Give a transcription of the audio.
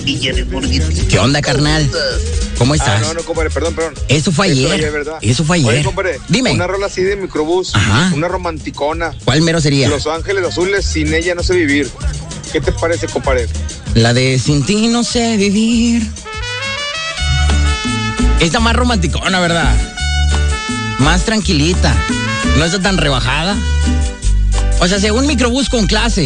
¿Qué onda, carnal? ¿Cómo estás? No, compadre, perdón. Eso fue ayer. ¿Verdad? Eso fue ayer. Oye, compadre, dime. Una rola así de microbús. Ajá. Una romanticona. ¿Cuál mero sería? Los Ángeles Azules, sin ella no sé vivir. ¿Qué te parece, compadre? La de Sin ti no sé vivir. Esta más romanticona, ¿verdad? Más tranquilita. No está tan rebajada. O sea, según microbús con clase.